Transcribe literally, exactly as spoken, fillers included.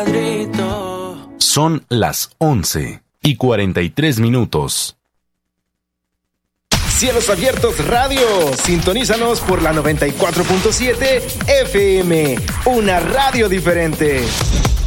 Son las once y cuarenta y tres minutos. Cielos Abiertos Radio, sintonízanos por la noventa y cuatro punto siete F M, una radio diferente.